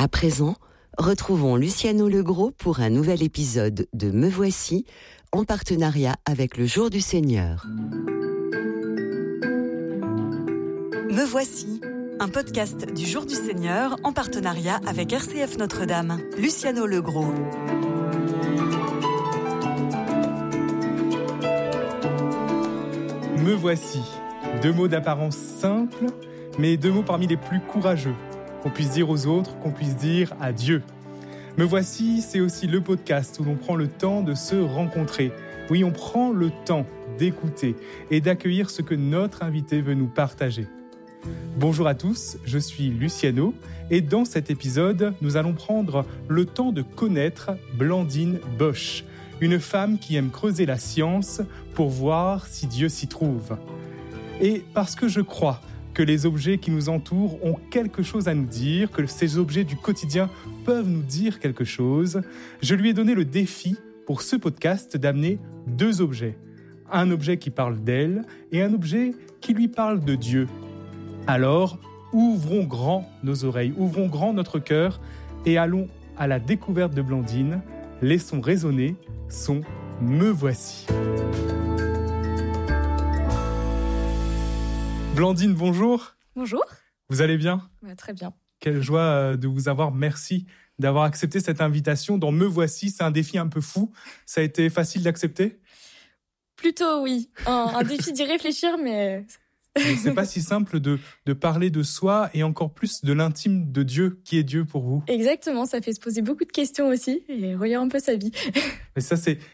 À présent, retrouvons Luciano Legros pour un nouvel épisode de Me Voici, en partenariat avec le Jour du Seigneur. Me Voici, un podcast du Jour du Seigneur en partenariat avec RCF Notre-Dame. Luciano Legros. Me voici. 2 mots d'apparence simple, mais 2 mots parmi les plus courageux. Qu'on puisse dire aux autres, qu'on puisse dire à Dieu. Me voici, c'est aussi le podcast où l'on prend le temps de se rencontrer. Oui, on prend le temps d'écouter et d'accueillir ce que notre invité veut nous partager. Bonjour à tous, je suis Luciano et dans cet épisode, nous allons prendre le temps de connaître Blandine Bosch, une femme qui aime creuser la science pour voir si Dieu s'y trouve. Et parce que je crois que les objets qui nous entourent ont quelque chose à nous dire, que ces objets du quotidien peuvent nous dire quelque chose, je lui ai donné le défi pour ce podcast d'amener 2 objets. Un objet qui parle d'elle et un objet qui lui parle de Dieu. Alors, ouvrons grand nos oreilles, ouvrons grand notre cœur et allons à la découverte de Blandine. Laissons résonner son « Me voici ». Blandine, bonjour. Bonjour. Vous allez bien ? Très bien. Quelle joie de vous avoir. Merci d'avoir accepté cette invitation dans Me Voici. C'est un défi un peu fou. Ça a été facile d'accepter ? Plutôt oui. Un défi d'y réfléchir, mais... C'est pas si simple de parler de soi et encore plus de l'intime de Dieu. Qui est Dieu pour vous ? Exactement, ça fait se poser beaucoup de questions aussi et relire un peu sa vie. Et ça, c'est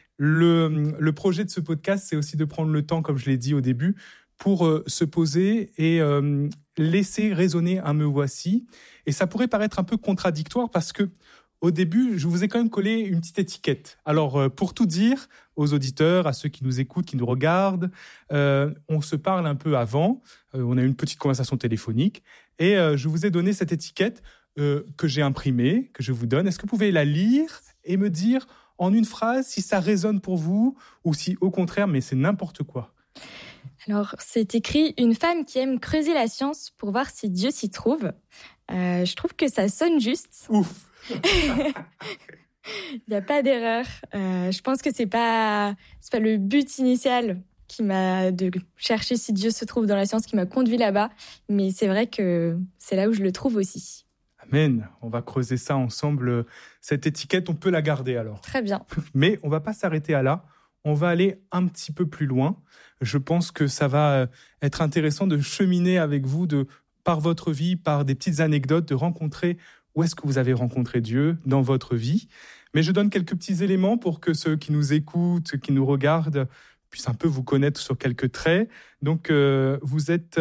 le projet de ce podcast, c'est aussi de prendre le temps, comme je l'ai dit au début, pour se poser et laisser résonner un Me voici. Et ça pourrait paraître un peu contradictoire parce que au début, je vous ai quand même collé une petite étiquette. Alors, pour tout dire aux auditeurs, à ceux qui nous écoutent, qui nous regardent, on se parle un peu avant. On a eu une petite conversation téléphonique et je vous ai donné cette étiquette que j'ai imprimée, que je vous donne. Est-ce que vous pouvez la lire et me dire en une phrase si ça résonne pour vous ou si au contraire, mais c'est n'importe quoi ? Alors, c'est écrit « Une femme qui aime creuser la science pour voir si Dieu s'y trouve ». Je trouve que ça sonne juste. Ouf. Il n'y a pas d'erreur. Je pense que c'est pas le but initial qui m'a de chercher si Dieu se trouve dans la science qui m'a conduit là-bas. Mais c'est vrai que c'est là où je le trouve aussi. Amen. On va creuser ça ensemble. Cette étiquette, on peut la garder alors. Très bien. Mais on va pas s'arrêter à là. On va aller un petit peu plus loin. Je pense que ça va être intéressant de cheminer avec vous par votre vie, par des petites anecdotes, de rencontrer où est-ce que vous avez rencontré Dieu dans votre vie. Mais je donne quelques petits éléments pour que ceux qui nous écoutent, qui nous regardent, puissent un peu vous connaître sur quelques traits. Donc, vous êtes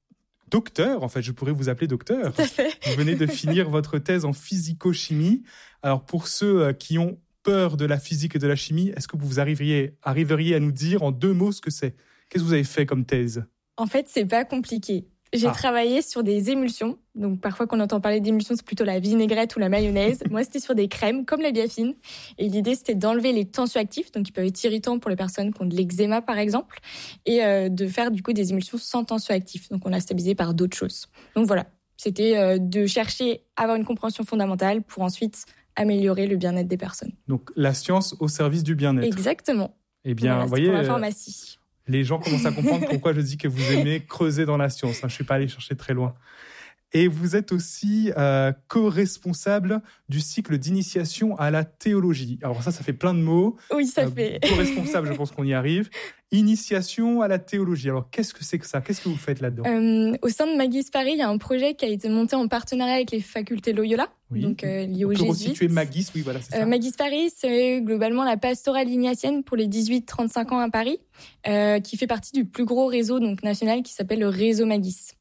docteur, en fait, je pourrais vous appeler docteur. Tout à fait. Vous venez de finir votre thèse en physico-chimie. Alors, pour ceux qui ont peur de la physique et de la chimie, est-ce que vous arriveriez à nous dire en 2 mots ce que c'est ? Qu'est-ce que vous avez fait comme thèse ? En fait, c'est pas compliqué. J'ai travaillé sur des émulsions. Donc, parfois, quand on entend parler d'émulsions, c'est plutôt la vinaigrette ou la mayonnaise. Moi, c'était sur des crèmes, comme la biafine. Et l'idée, c'était d'enlever les tensioactifs, donc qui peuvent être irritants pour les personnes qui ont de l'eczéma, par exemple, et de faire, du coup, des émulsions sans tensioactifs. Donc, on a stabilisé par d'autres choses. Donc, voilà. C'était de chercher à avoir une compréhension fondamentale pour ensuite améliorer le bien-être des personnes. Donc, la science au service du bien-être. Exactement. Eh bien, voilà, vous voyez... pour la pharmacie. Les gens commencent à comprendre pourquoi je dis que vous aimez creuser dans la science. Je ne suis pas allé chercher très loin. Et vous êtes aussi co-responsable du cycle d'initiation à la théologie. Alors ça fait plein de mots. Oui, ça fait. Co-responsable, je pense qu'on y arrive. Initiation à la théologie. Alors qu'est-ce que c'est que ça ? Qu'est-ce que vous faites là-dedans ? Au sein de Magis Paris, il y a un projet qui a été monté en partenariat avec les facultés Loyola, donc lié aux jésuites. Pour resituer Magis, oui, voilà, c'est ça. Magis Paris, c'est globalement la pastorale ignatienne pour les 18-35 ans à Paris, qui fait partie du plus gros réseau donc national qui s'appelle le réseau Magis.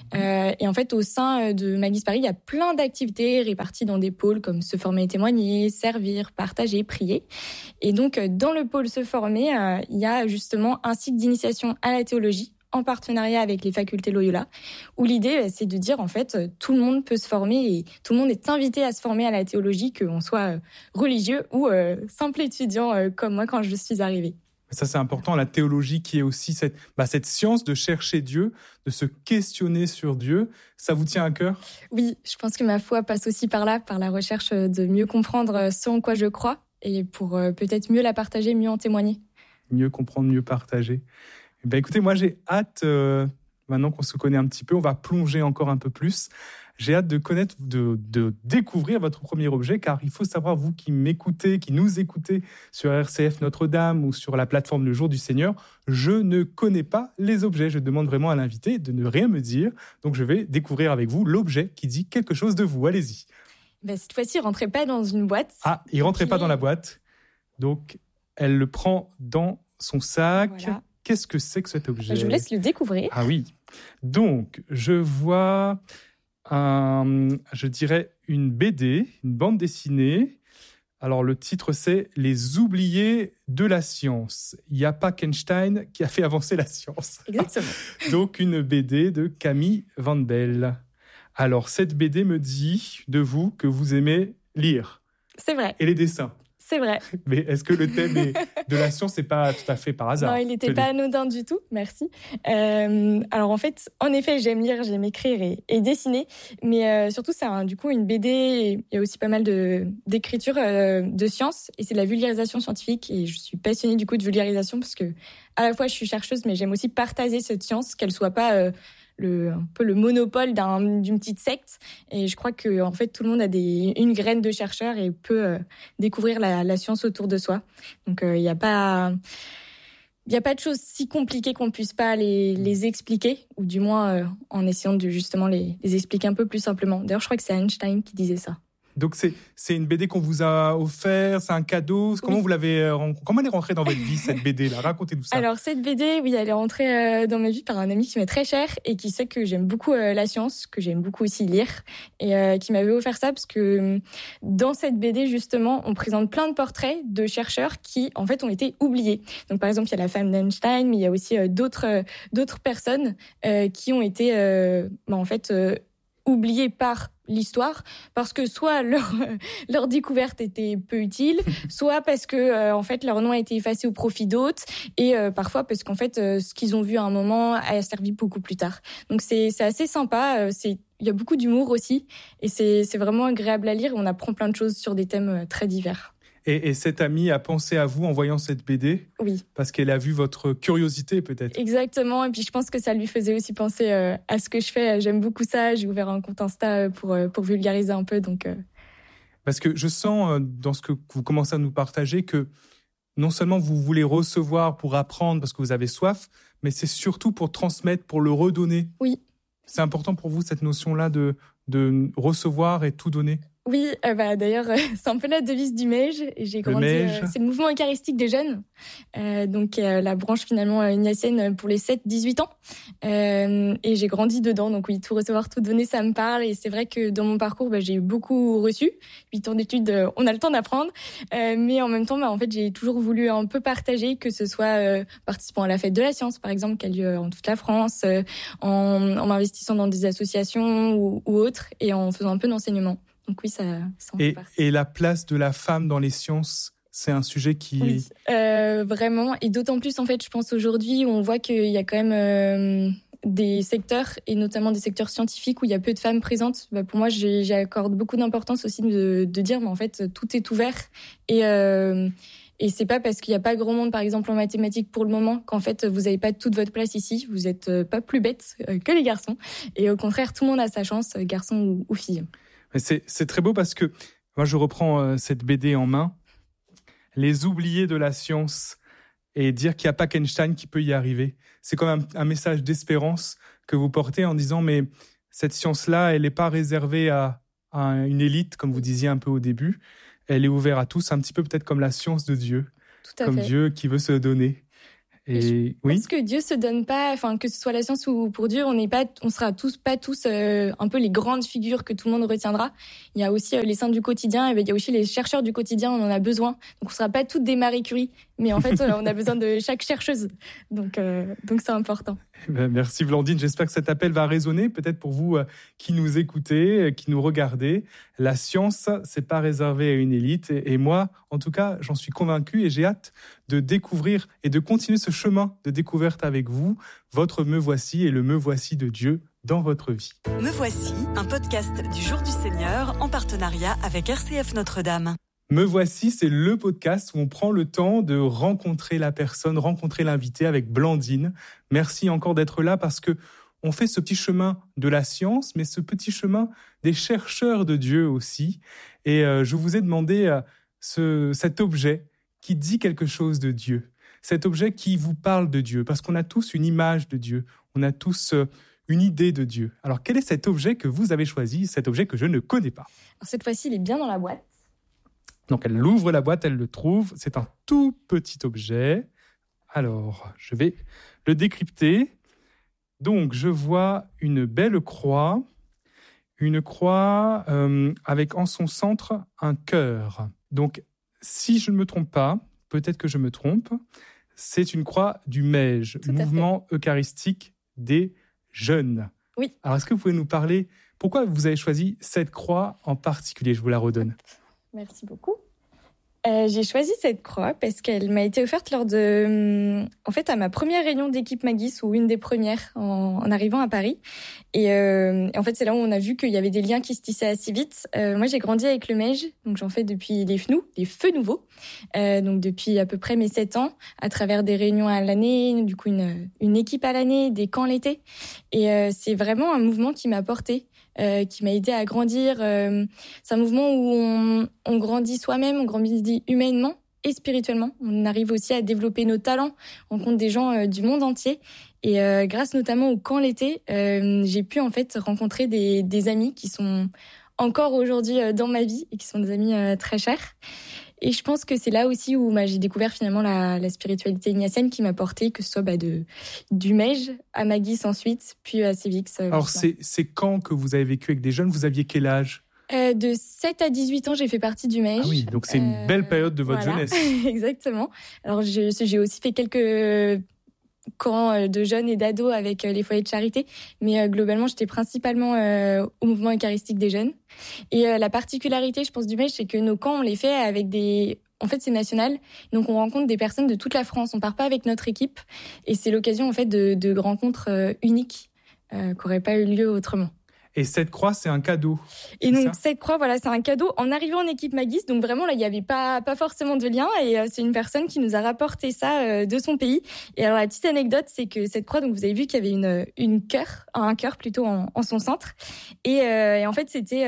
Et en fait, au sein de Magis Paris, il y a plein d'activités réparties dans des pôles comme se former et témoigner, servir, partager, prier. Et donc, dans le pôle se former, il y a justement un cycle d'initiation à la théologie en partenariat avec les facultés Loyola, où l'idée, c'est de dire, en fait, tout le monde peut se former et tout le monde est invité à se former à la théologie, qu'on soit religieux ou simple étudiant comme moi quand je suis arrivée. Ça, c'est important, la théologie qui est aussi cette science de chercher Dieu, de se questionner sur Dieu. Ça vous tient à cœur ? Oui, je pense que ma foi passe aussi par là, par la recherche de mieux comprendre ce en quoi je crois et pour peut-être mieux la partager, mieux en témoigner. Mieux comprendre, mieux partager. Écoutez, moi, j'ai hâte, maintenant qu'on se connaît un petit peu, on va plonger encore un peu plus. J'ai hâte de connaître, de découvrir votre premier objet, car il faut savoir, vous qui m'écoutez, qui nous écoutez sur RCF Notre-Dame ou sur la plateforme Le Jour du Seigneur, je ne connais pas les objets. Je demande vraiment à l'invité de ne rien me dire. Donc, je vais découvrir avec vous l'objet qui dit quelque chose de vous. Allez-y. Cette fois-ci, il ne rentrait pas dans une boîte. Ah, il ne rentrait pas dans la boîte. Donc, elle le prend dans son sac. Voilà. Qu'est-ce que c'est que cet objet ? Je vous laisse le découvrir. Ah oui. Donc, je vois... je dirais une BD, une bande dessinée. Alors, le titre, c'est « Les oubliés de la science ». Il n'y a pas Einstein qui a fait avancer la science. Exactement. Donc, une BD de Camille Van Belle. Alors, cette BD me dit de vous que vous aimez lire. C'est vrai. Et les dessins. C'est vrai. Mais est-ce que le thème de la science n'est pas tout à fait par hasard ? Non, il n'était pas anodin du tout, merci. Alors en fait, en effet, j'aime lire, j'aime écrire et dessiner, mais surtout c'est du coup une BD, il y a aussi pas mal d'écriture de science, et c'est de la vulgarisation scientifique, et je suis passionnée du coup de vulgarisation, parce que à la fois je suis chercheuse, mais j'aime aussi partager cette science, qu'elle soit pas... un peu le monopole d'une petite secte, et je crois que en fait tout le monde a une graine de chercheur et peut découvrir la science autour de soi. Donc il n'y a pas de choses si compliquées qu'on ne puisse pas les expliquer, ou du moins en essayant de justement les expliquer un peu plus simplement. D'ailleurs, je crois que c'est Einstein qui disait ça. Donc c'est une BD qu'on vous a offert, c'est un cadeau. Comment vous l'avez comment elle est rentrée dans votre vie, cette BD là ? Racontez-nous ça. Alors cette BD, oui, elle est rentrée dans ma vie par un ami qui m'est très cher et qui sait que j'aime beaucoup la science, que j'aime beaucoup aussi lire, et qui m'avait offert ça parce que dans cette BD justement, on présente plein de portraits de chercheurs qui en fait ont été oubliés. Donc par exemple, il y a la femme d'Einstein, mais il y a aussi d'autres personnes qui ont été oubliées par l'histoire, parce que soit leur découverte était peu utile, soit parce que en fait leur nom a été effacé au profit d'autres, et parfois parce qu'en fait ce qu'ils ont vu à un moment a servi beaucoup plus tard. Donc c'est assez sympa, il y a beaucoup d'humour aussi, et c'est vraiment agréable à lire, et on apprend plein de choses sur des thèmes très divers. Et cette amie a pensé à vous en voyant cette BD ? Oui. Parce qu'elle a vu votre curiosité, peut-être. Exactement. Et puis, je pense que ça lui faisait aussi penser à ce que je fais. J'aime beaucoup ça. J'ai ouvert un compte Insta pour vulgariser un peu. Donc. Parce que je sens, dans ce que vous commencez à nous partager, que non seulement vous voulez recevoir pour apprendre parce que vous avez soif, mais c'est surtout pour transmettre, pour le redonner. Oui. C'est important pour vous, cette notion-là de recevoir et tout donner ? Oui, d'ailleurs, c'est un peu la devise du MEJ. Et j'ai grandi. C'est le mouvement eucharistique des jeunes, donc la branche finalement ignatienne pour les 7-18 ans. Et j'ai grandi dedans, donc oui, tout recevoir, tout donner, ça me parle. Et c'est vrai que dans mon parcours, j'ai beaucoup reçu. 8 ans d'études, on a le temps d'apprendre, mais en même temps, en fait, j'ai toujours voulu un peu partager, que ce soit participant à la fête de la science, par exemple, qui a lieu en toute la France, en m'investissant dans des associations ou autres, et en faisant un peu d'enseignement. Donc oui, ça en fait partie. Et la place de la femme dans les sciences, c'est un sujet qui... Oui, vraiment. Et d'autant plus, en fait, je pense aujourd'hui, où on voit qu'il y a quand même des secteurs, et notamment des secteurs scientifiques, où il y a peu de femmes présentes. Pour moi, j'accorde beaucoup d'importance aussi de dire, mais en fait, tout est ouvert. Et c'est pas parce qu'il n'y a pas grand monde, par exemple, en mathématiques pour le moment, qu'en fait, vous n'avez pas toute votre place ici. Vous n'êtes pas plus bêtes que les garçons. Et au contraire, tout le monde a sa chance, garçon ou fille. Mais c'est très beau parce que moi, je reprends cette BD en main, les oubliés de la science, et dire qu'il n'y a pas qu'Einstein qui peut y arriver. C'est quand même un message d'espérance que vous portez en disant, mais cette science-là, elle n'est pas réservée à une élite, comme vous disiez un peu au début. Elle est ouverte à tous, un petit peu peut-être comme la science de Dieu, comme Dieu qui veut se donner. Et je pense que Dieu se donne pas, que ce soit la science ou pour Dieu, on sera pas tous un peu les grandes figures que tout le monde retiendra. Il y a aussi les saints du quotidien, et il y a aussi les chercheurs du quotidien, on en a besoin. Donc on sera pas toutes des Marie Curie, Mais en fait, on a besoin de chaque chercheuse. Donc c'est important. Merci Blandine. J'espère que cet appel va résonner, peut-être pour vous qui nous écoutez, qui nous regardez. La science, c'est pas réservé à une élite. Et moi, en tout cas, j'en suis convaincu et j'ai hâte de découvrir et de continuer ce chemin de découverte avec vous. Votre Me Voici et le Me Voici de Dieu dans votre vie. Me Voici, un podcast du Jour du Seigneur en partenariat avec RCF Notre-Dame. Me Voici, c'est le podcast où on prend le temps de rencontrer la personne, rencontrer l'invité avec Blandine. Merci encore d'être là parce que on fait ce petit chemin de la science, mais ce petit chemin des chercheurs de Dieu aussi. Et je vous ai demandé cet objet qui dit quelque chose de Dieu, cet objet qui vous parle de Dieu, parce qu'on a tous une image de Dieu, on a tous une idée de Dieu. Alors quel est cet objet que vous avez choisi, cet objet que je ne connais pas? Alors, cette fois-ci, il est bien dans la boîte. Donc elle ouvre la boîte, elle le trouve. C'est un tout petit objet. Alors, je vais le décrypter. Donc, je vois une belle croix. Une croix avec en son centre un cœur. Donc, si je ne me trompe pas, peut-être que je me trompe, c'est une croix du MEJ, Mouvement Eucharistique des Jeunes. Oui. Alors, est-ce que vous pouvez nous parler, pourquoi vous avez choisi cette croix en particulier? Je vous la redonne. Merci beaucoup. J'ai choisi cette croix parce qu'elle m'a été offerte lors de, en fait, à ma première réunion d'équipe Magis, ou une des premières en arrivant à Paris. Et en fait, c'est là où on a vu qu'il y avait des liens qui se tissaient assez vite. Moi, j'ai grandi avec le MEJ, donc j'en fais depuis les Feux Nouveaux, donc depuis à peu près mes 7 ans, à travers des réunions à l'année, du coup une équipe à l'année, des camps l'été. Et c'est vraiment un mouvement qui m'a portée. Qui m'a aidé à grandir. C'est un mouvement où on grandit soi-même, on grandit humainement et spirituellement. On arrive aussi à développer nos talents, on rencontre des gens du monde entier. Et grâce notamment au camp l'été, j'ai pu en fait rencontrer des amis qui sont encore aujourd'hui dans ma vie et qui sont des amis très chers. Et je pense que c'est là aussi où j'ai découvert finalement la spiritualité ignatienne qui m'a porté, que ce soit du MEJ à Magis ensuite, puis à Cévix. Alors c'est quand que vous avez vécu avec des jeunes? Vous aviez quel âge? De 7 à 18 ans, j'ai fait partie du MEJ. Ah oui, donc c'est une belle période de votre jeunesse. Exactement. Alors j'ai aussi fait quelques camps de jeunes et d'ados avec les foyers de charité, mais globalement j'étais principalement au mouvement eucharistique des jeunes. Et la particularité, je pense, du MEJ, c'est que nos camps on les fait avec en fait c'est national, donc on rencontre des personnes de toute la France. On part pas avec notre équipe et c'est l'occasion en fait de rencontres uniques qui n'auraient pas eu lieu autrement. Et cette croix, c'est un cadeau. Et donc, cette croix, voilà, c'est un cadeau en arrivant en équipe Magis. Donc, vraiment, là, il n'y avait pas forcément de lien. Et c'est une personne qui nous a rapporté ça de son pays. Et alors, la petite anecdote, c'est que cette croix, donc, vous avez vu qu'il y avait un cœur plutôt en son centre. Et en fait, c'était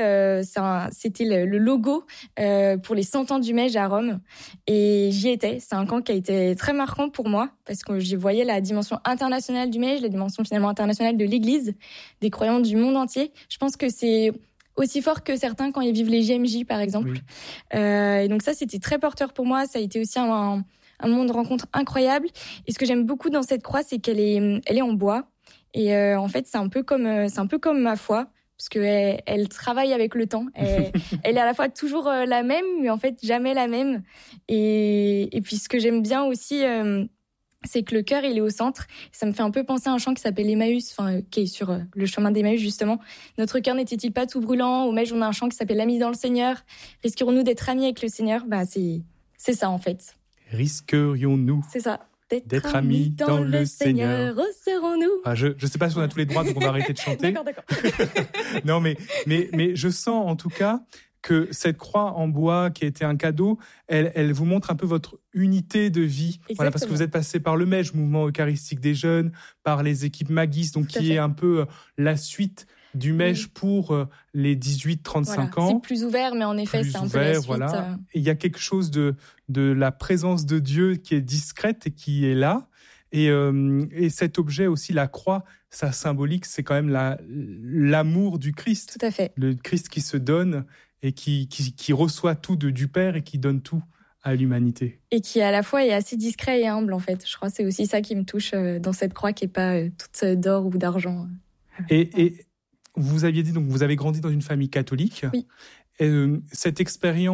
le logo pour les 100 ans du MEJ à Rome. Et j'y étais. C'est un camp qui a été très marquant pour moi parce que j'y voyais la dimension internationale du MEJ, la dimension finalement internationale de l'Église, des croyants du monde entier. Je pense que c'est aussi fort que certains quand ils vivent les JMJ, par exemple. Oui. Et donc ça, c'était très porteur pour moi. Ça a été aussi un moment de rencontre incroyable. Et ce que j'aime beaucoup dans cette croix, c'est qu'elle est en bois. Et en fait, c'est un peu comme ma foi, parce qu'elle travaille avec le temps. Elle est à la fois toujours la même, mais en fait jamais la même. Et puis ce que j'aime bien aussi, c'est que le cœur, il est au centre. Ça me fait un peu penser à un chant qui s'appelle Emmaüs, qui est sur le chemin d'Emmaüs, justement. Notre cœur n'était-il pas tout brûlant? Au MEJ, on a un chant qui s'appelle L'ami dans le Seigneur. Risquerions-nous d'être amis avec le Seigneur? C'est ça, en fait. Risquerions-nous? C'est ça. D'être amis dans le Seigneur. Serons-nous? Je sais pas si on a tous les droits, donc on va arrêter de chanter. D'accord. Non, mais je sens, en tout cas, que cette croix en bois qui a été un cadeau, elle vous montre un peu votre unité de vie. Voilà, parce que vous êtes passé par le MEJ, Mouvement Eucharistique des Jeunes, par les équipes Magis, donc qui est un peu la suite du MEJ pour les 18-35 ans. C'est plus ouvert, mais en effet, c'est un peu la suite. Voilà. Et il y a quelque chose de la présence de Dieu qui est discrète et qui est là. Et cet objet aussi, la croix, ça symbolique, c'est quand même l'amour du Christ. Tout à fait. Le Christ qui se donne et qui reçoit tout du Père et qui donne tout à l'humanité. Et qui à la fois est assez discret et humble, en fait. Je crois que c'est aussi ça qui me touche dans cette croix, qui n'est pas toute d'or ou d'argent. Et vous aviez dit, donc vous avez grandi dans une famille catholique. Oui. Cette expérience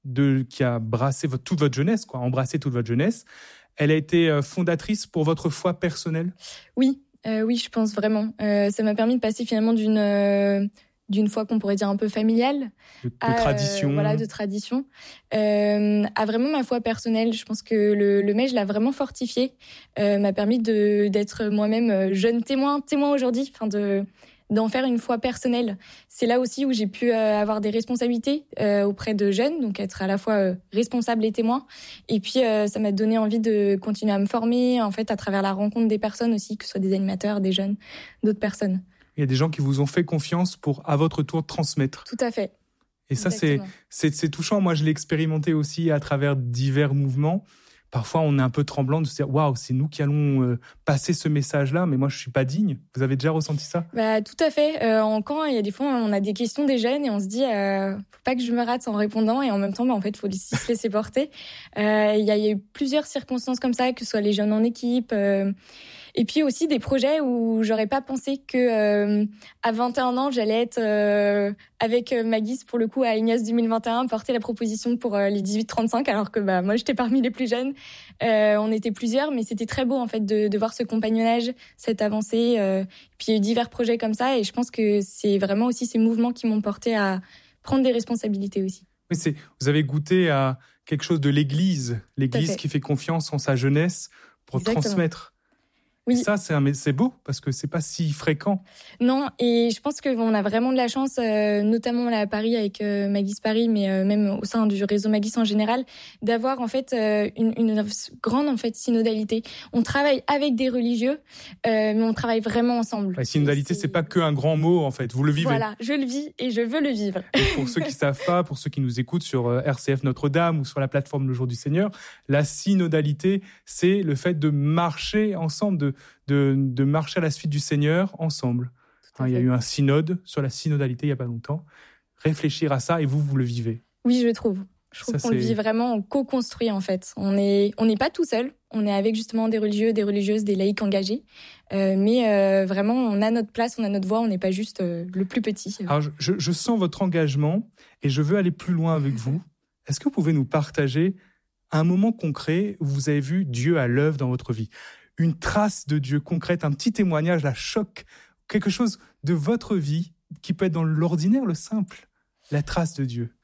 qui a brassé toute votre jeunesse, embrassé toute votre jeunesse. Elle a été fondatrice pour votre foi personnelle ? Oui, je pense vraiment. Ça m'a permis de passer finalement d'une foi qu'on pourrait dire un peu familiale, de tradition. De tradition, à vraiment ma foi personnelle. Je pense que le MEJ l'a vraiment fortifié, m'a permis d'être moi-même jeune témoin aujourd'hui, d'en faire une foi personnelle. C'est là aussi où j'ai pu avoir des responsabilités auprès de jeunes, donc être à la fois responsable et témoin. Et puis ça m'a donné envie de continuer à me former, en fait, à travers la rencontre des personnes aussi, que ce soit des animateurs, des jeunes, d'autres personnes. Il y a des gens qui vous ont fait confiance pour, à votre tour, transmettre. Tout à fait. Et ça, c'est touchant. Moi, je l'ai expérimenté aussi à travers divers mouvements. Parfois, on est un peu tremblant de se dire « Waouh, c'est nous qui allons passer ce message-là, mais moi, je ne suis pas digne. » Vous avez déjà ressenti ça ? Tout à fait. En camp, il y a des fois, on a des questions des jeunes et on se dit « Faut pas que je me rate en répondant. » Et en même temps, en fait, il faut aussi se laisser porter. Il y a eu plusieurs circonstances comme ça, que ce soit les jeunes en équipe... Et puis aussi des projets où j'aurais pas pensé que à 21 ans j'allais être avec Magis pour le coup à Ignace 2021 porter la proposition pour les 18-35 alors que moi j'étais parmi les plus jeunes. On était plusieurs mais c'était très beau en fait de voir ce compagnonnage, cette avancée. Puis il y a eu divers projets comme ça et je pense que c'est vraiment aussi ces mouvements qui m'ont porté à prendre des responsabilités aussi. Oui, vous avez goûté à quelque chose de l'Église qui fait confiance en sa jeunesse pour transmettre. Oui. Et ça, c'est beau parce que c'est pas si fréquent. Non, et je pense qu'on a vraiment de la chance, notamment là à Paris avec Magis Paris, mais même au sein du réseau Magis en général, d'avoir en fait une grande en fait synodalité. On travaille avec des religieux, mais on travaille vraiment ensemble. La synodalité, c'est pas qu'un grand mot en fait. Vous le vivez. Voilà, je le vis et je veux le vivre. Et pour ceux qui savent pas, pour ceux qui nous écoutent sur RCF Notre-Dame ou sur la plateforme Le Jour du Seigneur, la synodalité, c'est le fait de marcher ensemble, de marcher à la suite du Seigneur ensemble. Il y a eu un synode sur la synodalité il n'y a pas longtemps. Réfléchir à ça et vous le vivez. Oui, je trouve qu'on le vit vraiment, on co-construit en fait. On n'est pas tout seul, on est avec justement des religieux, des religieuses, des laïcs engagés. Mais vraiment, on a notre place, on a notre voix, on n'est pas juste le plus petit. Alors, je sens votre engagement et je veux aller plus loin avec vous. Est-ce que vous pouvez nous partager un moment concret où vous avez vu Dieu à l'œuvre dans votre vie ? Une trace de Dieu concrète, un petit témoignage, la choc, quelque chose de votre vie qui peut être dans l'ordinaire, le simple, la trace de Dieu.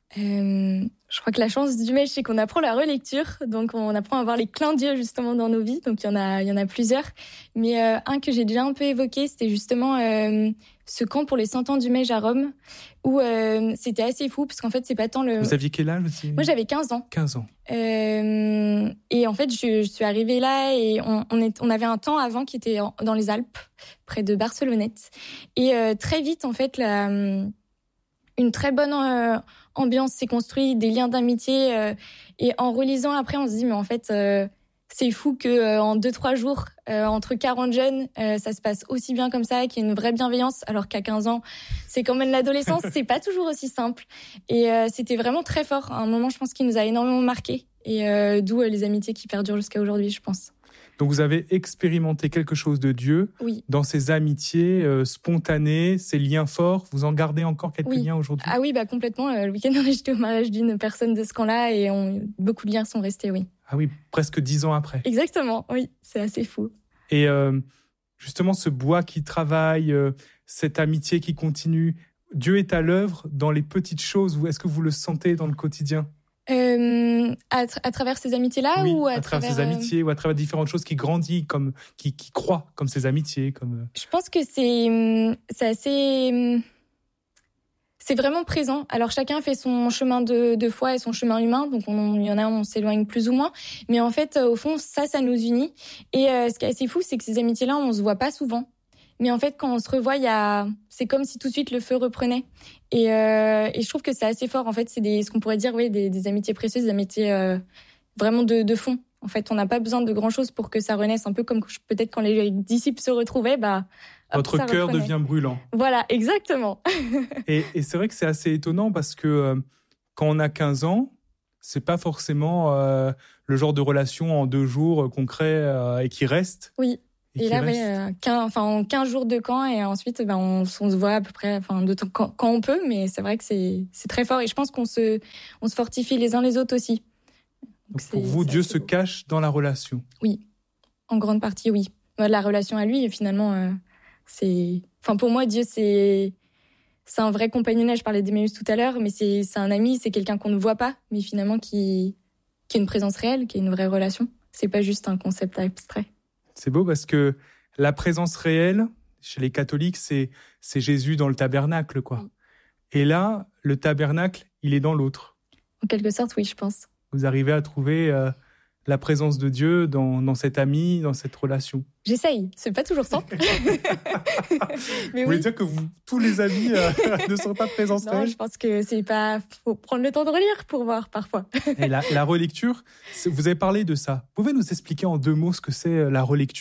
Je crois que la chance du MEJ, c'est qu'on apprend la relecture, donc on apprend à voir les clins d'yeux justement dans nos vies, donc il y en a plusieurs. Mais un que j'ai déjà un peu évoqué, c'était justement ce camp pour les 100 ans du MEJ à Rome, où c'était assez fou, parce qu'en fait, c'est pas tant le... Vous aviez quel âge aussi ? Moi, j'avais 15 ans. 15 ans. Et en fait, je suis arrivée là et on avait un temps avant qui était dans les Alpes, près de Barcelonnette. Et très vite, en fait, une très bonne ambiance s'est construite, des liens d'amitié. Et en relisant après, on se dit, mais en fait, c'est fou qu'en 2-3 jours, entre 40 jeunes, ça se passe aussi bien comme ça, qu'il y ait une vraie bienveillance, alors qu'à 15 ans, c'est quand même l'adolescence, c'est pas toujours aussi simple. Et c'était vraiment très fort. À un moment, je pense qu'il nous a énormément marqué. Et d'où les amitiés qui perdurent jusqu'à aujourd'hui, je pense. Donc vous avez expérimenté quelque chose de Dieu dans ces amitiés spontanées, ces liens forts. Vous en gardez encore quelques liens aujourd'hui ? Ah oui, complètement. Le week-end dernier, j'étais au mariage d'une personne de ce camp-là et beaucoup de liens sont restés, oui. Ah oui, presque 10 ans après. Exactement, oui, c'est assez fou. Et justement, ce bois qui travaille, cette amitié qui continue, Dieu est à l'œuvre dans les petites choses. Est-ce que vous le sentez dans le quotidien ? À travers ces amitiés-là ou à travers ces amitiés ou à travers différentes choses qui grandissent, qui croient, comme ces amitiés, Je pense que c'est assez... C'est vraiment présent. Alors chacun fait son chemin de foi et son chemin humain, donc il y en a on s'éloigne plus ou moins, mais en fait au fond ça nous unit. Et ce qui est assez fou, c'est que ces amitiés-là on se voit pas souvent. Mais en fait, quand on se revoit, c'est comme si tout de suite le feu reprenait. Et je trouve que c'est assez fort. En fait, c'est ce qu'on pourrait dire, des amitiés précieuses, des amitiés vraiment de fond. En fait, on n'a pas besoin de grand-chose pour que ça renaisse. Un peu comme peut-être quand les disciples se retrouvaient, votre cœur devient brûlant. Voilà, exactement. et c'est vrai que c'est assez étonnant parce que quand on a 15 ans, c'est pas forcément le genre de relation en 2 jours qu'on crée et qui reste. Oui. Et là, en 15 jours de camp, et ensuite, on se voit à peu près, quand on peut, mais c'est vrai que c'est très fort. Et je pense qu'on se fortifie les uns les autres aussi. Donc pour vous, Dieu se cache dans la relation. Oui, en grande partie, oui. La relation à lui, finalement, pour moi, Dieu, c'est un vrai compagnonnage. Je parlais d'Emmaüs tout à l'heure, mais c'est un ami, c'est quelqu'un qu'on ne voit pas, mais finalement qui a une présence réelle, qui a une vraie relation. C'est pas juste un concept abstrait. C'est beau parce que la présence réelle, chez les catholiques, c'est Jésus dans le tabernacle, quoi. Oui. Et là, le tabernacle, il est dans l'autre. En quelque sorte, oui, je pense. Vous arrivez à trouver la présence de Dieu dans cet ami, dans cette relation. J'essaye, c'est pas toujours simple. Mais vous voulez dire que tous les amis ne sont pas présence réelle ? Non, je pense que c'est pas... faut prendre le temps de relire pour voir parfois. Et la relecture, vous avez parlé de ça. Vous pouvez nous expliquer en 2 mots ce que c'est la relecture ?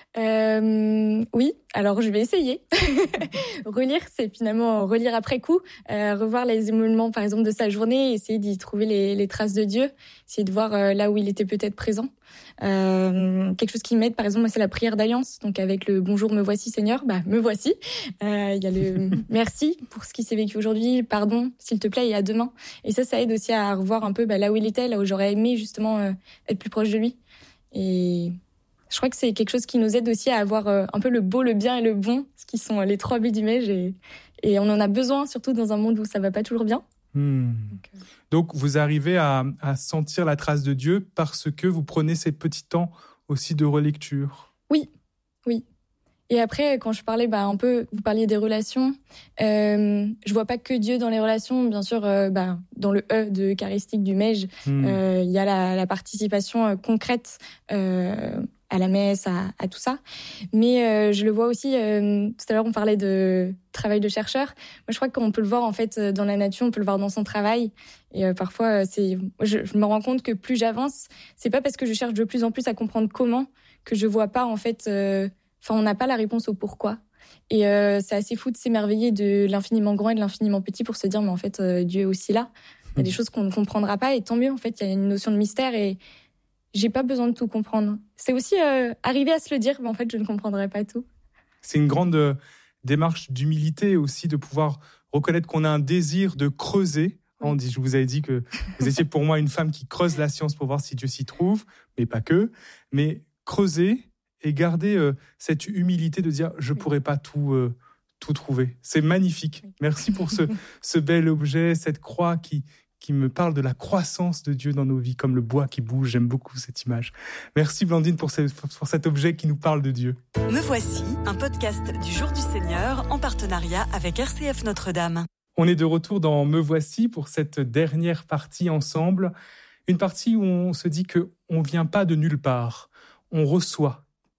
Oui, alors je vais essayer. Relire, c'est finalement relire après coup, revoir les émoulements par exemple de sa journée, essayer d'y trouver les traces de Dieu, essayer de voir là où il était peut-être présent. Quelque chose qui m'aide par exemple, moi, c'est la prière d'alliance, donc avec le bonjour me voici Seigneur, me voici. Il y a le merci pour ce qui s'est vécu aujourd'hui, pardon s'il te plaît et à demain. Et ça aide aussi à revoir un peu là où il était, là où j'aurais aimé justement être plus proche de lui. Et je crois que c'est quelque chose qui nous aide aussi à avoir un peu le beau, le bien et le bon, ce qui sont les 3 buts du Mège. Et on en a besoin, surtout dans un monde où ça va pas toujours bien. Donc, vous arrivez à sentir la trace de Dieu parce que vous prenez ces petits temps aussi de relecture. Oui. Et après, quand je parlais un peu, vous parliez des relations, je vois pas que Dieu dans les relations. Bien sûr, dans le E de eucharistique du Mège, il y a la participation concrète à la messe, à tout ça. Mais je le vois aussi, tout à l'heure on parlait de travail de chercheur. Moi je crois qu'on peut le voir en fait dans la nature, on peut le voir dans son travail. Et parfois, je me rends compte que plus j'avance, c'est pas parce que je cherche de plus en plus à comprendre comment que je vois pas en fait... on n'a pas la réponse au pourquoi. Et c'est assez fou de s'émerveiller de l'infiniment grand et de l'infiniment petit pour se dire, mais en fait, Dieu est aussi là. Il y a des choses qu'on ne comprendra pas et tant mieux, en fait, il y a une notion de mystère et j'ai pas besoin de tout comprendre. C'est aussi arriver à se le dire, mais en fait, je ne comprendrai pas tout. C'est une grande démarche d'humilité aussi, de pouvoir reconnaître qu'on a un désir de creuser. Je vous avais dit que vous étiez pour moi une femme qui creuse la science pour voir si Dieu s'y trouve, mais pas que. Mais creuser et garder cette humilité de dire je pourrais pas tout trouver. C'est magnifique. Merci pour ce bel objet, cette croix qui me parle de la croissance de Dieu dans nos vies, comme le bois qui bouge. J'aime beaucoup cette image. Merci Blandine pour cet objet qui nous parle de Dieu. Me voici, un podcast du Jour du Seigneur en partenariat avec RCF Notre-Dame. On est de retour dans Me voici pour cette dernière partie ensemble. Une partie où on se dit qu'on ne vient pas de nulle part. On reçoit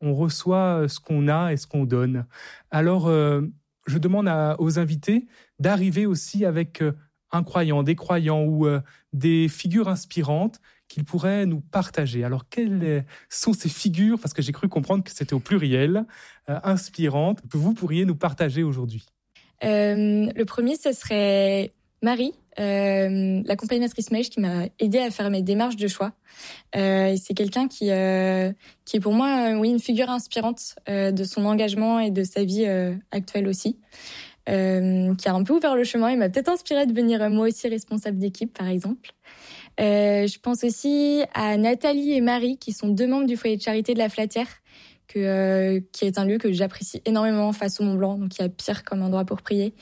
ce qu'on a et ce qu'on donne. Alors, je demande aux invités d'arriver aussi avec un croyant, des croyants ou des figures inspirantes qu'ils pourraient nous partager. Alors, quelles sont ces figures, parce que j'ai cru comprendre que c'était au pluriel, inspirantes, que vous pourriez nous partager aujourd'hui ? Le premier, ce serait Marie, l'accompagnatrice Mège qui m'a aidée à faire mes démarches de choix. Et c'est quelqu'un qui est pour moi une figure inspirante de son engagement et de sa vie actuelle aussi, qui a un peu ouvert le chemin et m'a peut-être inspirée de devenir moi aussi responsable d'équipe, par exemple. Je pense aussi à Nathalie et Marie, qui sont 2 membres du foyer de charité de la Flatière, qui est un lieu que j'apprécie énormément face au Mont Blanc, donc il y a pire comme endroit pour prier,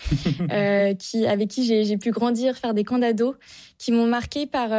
avec qui j'ai pu grandir, faire des camps d'ados, qui m'ont marqué par...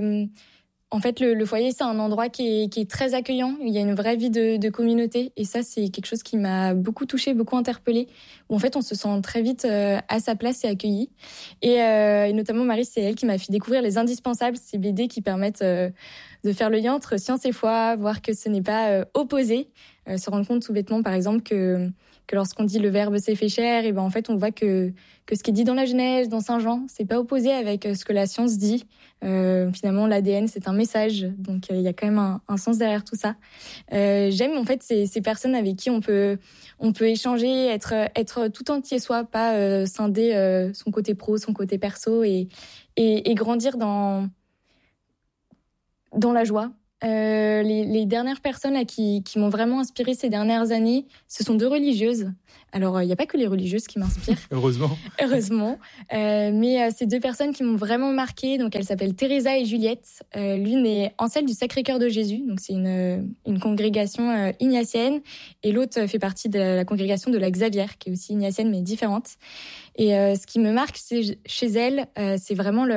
en fait, le foyer, c'est un endroit qui est très accueillant, il y a une vraie vie de communauté, et ça, c'est quelque chose qui m'a beaucoup touchée, beaucoup interpellée, où en fait, on se sent très vite à sa place et accueilli. Et notamment, Marie, c'est elle qui m'a fait découvrir Les Indispensables, ces BD qui permettent de faire le lien entre science et foi, voir que ce n'est pas opposé, se rendre compte tout bêtement, par exemple, que lorsqu'on dit le Verbe s'est fait chair, et en fait, on voit que ce qui est dit dans la Genèse, dans Saint Jean, c'est pas opposé avec ce que la science dit. Finalement, l'ADN, c'est un message, donc il y a quand même un sens derrière tout ça. J'aime en fait ces personnes avec qui on peut échanger, être tout entier soi, pas scinder son côté pro, son côté perso, et grandir dans la joie. Les dernières personnes là, qui m'ont vraiment inspirée ces dernières années, ce sont 2 religieuses. Alors, il n'y a pas que les religieuses qui m'inspirent. Heureusement. Mais c'est 2 personnes qui m'ont vraiment marquée. Donc, elles s'appellent Teresa et Juliette. L'une est ancêtre du Sacré-Cœur de Jésus. Donc, c'est une congrégation ignatienne. Et l'autre fait partie de la congrégation de la Xavier, qui est aussi ignatienne, mais différente. Et ce qui me marque chez elles, c'est vraiment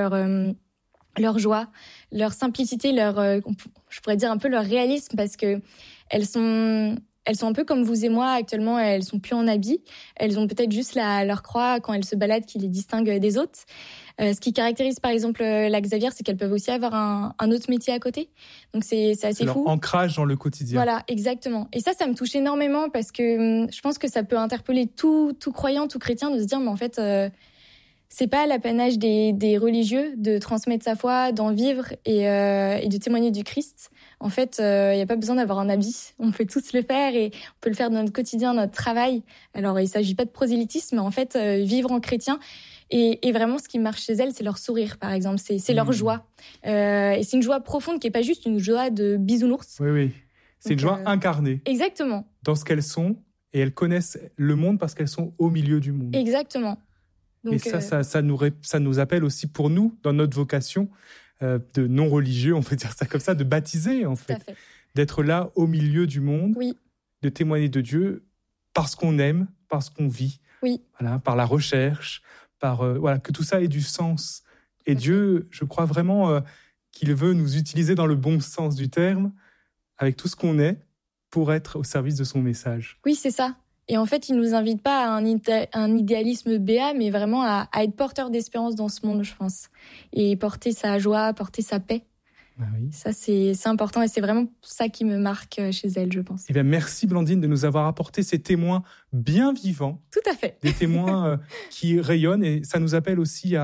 leur joie, leur simplicité, je pourrais dire un peu leur réalisme, parce que elles sont un peu comme vous et moi actuellement. Elles sont plus en habit, elles ont peut-être juste leur croix quand elles se baladent qui les distingue des autres. Ce qui caractérise par exemple la Xavier, c'est qu'elles peuvent aussi avoir un autre métier à côté. Donc c'est assez fou. Leur ancrage dans le quotidien. Voilà, exactement. Et ça me touche énormément, parce que je pense que ça peut interpeller tout croyant, tout chrétien, de se dire mais en fait c'est pas l'apanage des religieux de transmettre sa foi, d'en vivre et de témoigner du Christ. En fait, y a pas besoin d'avoir un habit. On peut tous le faire, et on peut le faire dans notre quotidien, notre travail. Alors, il s'agit pas de prosélytisme, mais en fait, vivre en chrétien. Et vraiment, ce qui marche chez elles, c'est leur sourire, par exemple. C'est leur joie. Et c'est une joie profonde qui est pas juste une joie de bisounours. Oui. C'est une joie incarnée. Exactement. Dans ce qu'elles sont, et elles connaissent le monde parce qu'elles sont au milieu du monde. Exactement. Donc, et ça nous appelle aussi pour nous, dans notre vocation de non-religieux, on peut dire ça comme ça, de baptiser en fait. D'être là au milieu du monde, oui. De témoigner de Dieu parce qu'on aime, parce qu'on vit, oui. Voilà, par la recherche, que tout ça ait du sens. Et Dieu, je crois vraiment qu'il veut nous utiliser dans le bon sens du terme, avec tout ce qu'on est, pour être au service de son message. Oui, c'est ça. Et en fait, il ne nous invite pas à un idéalisme béat, mais vraiment à être porteur d'espérance dans ce monde, je pense. Et porter sa joie, porter sa paix. Ah oui. Ça, c'est important, et c'est vraiment ça qui me marque chez elle, je pense. Eh bien, merci Blandine de nous avoir apporté ces témoins bien vivants. Tout à fait. Des témoins qui rayonnent, et ça nous appelle,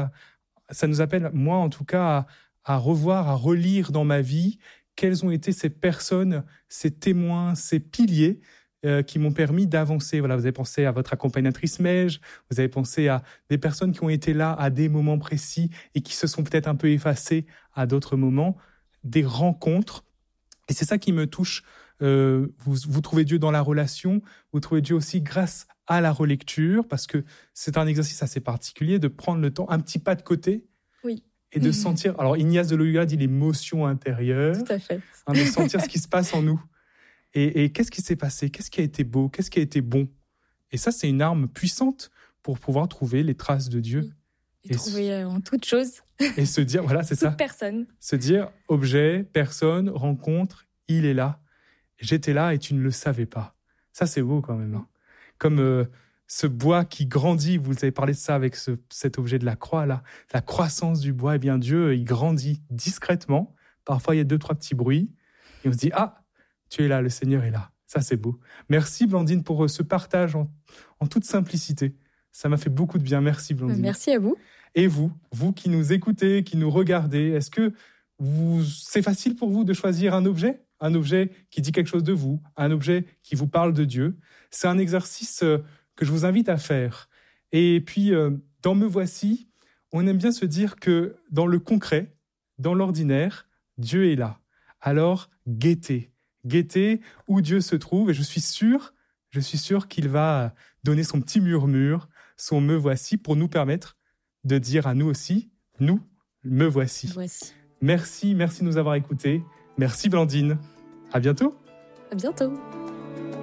moi en tout cas, à revoir, à relire dans ma vie quelles ont été ces personnes, ces témoins, ces piliers qui m'ont permis d'avancer. Voilà, vous avez pensé à votre accompagnatrice Mège, vous avez pensé à des personnes qui ont été là à des moments précis et qui se sont peut-être un peu effacées à d'autres moments, des rencontres. Et c'est ça qui me touche. Vous trouvez Dieu dans la relation, vous trouvez Dieu aussi grâce à la relecture, parce que c'est un exercice assez particulier de prendre le temps, un petit pas de côté, oui. Et de sentir. Alors Ignace de Loyola dit l'émotion intérieure. Tout à fait. De sentir ce qui se passe en nous. Et qu'est-ce qui s'est passé? Qu'est-ce qui a été beau? Qu'est-ce qui a été bon? Et ça, c'est une arme puissante pour pouvoir trouver les traces de Dieu. Oui. Et trouver en toute chose. Et se dire, voilà, c'est ça. Toute personne. Se dire, objet, personne, rencontre, il est là. J'étais là et tu ne le savais pas. Ça, c'est beau quand même. Hein. Comme ce bois qui grandit, vous avez parlé de ça avec cet objet de la croix, là. La croissance du bois, eh bien Dieu, il grandit discrètement. Parfois, il y a 2-3 petits bruits. Et on se dit, ah, tu es là, le Seigneur est là. Ça, c'est beau. Merci, Blandine, pour ce partage en toute simplicité. Ça m'a fait beaucoup de bien. Merci, Blandine. Merci à vous. Et vous qui nous écoutez, qui nous regardez, est-ce que c'est facile pour vous de choisir un objet qui dit quelque chose de vous, un objet qui vous parle de Dieu? C'est un exercice que je vous invite à faire. Et puis, dans Me Voici, on aime bien se dire que dans le concret, dans l'ordinaire, Dieu est là. Alors, guettez où Dieu se trouve, et je suis sûr qu'il va donner son petit murmure, son Me Voici, pour nous permettre de dire à nous aussi, nous, Me Voici. Voici. Merci de nous avoir écoutés. Merci Blandine. À bientôt. À bientôt.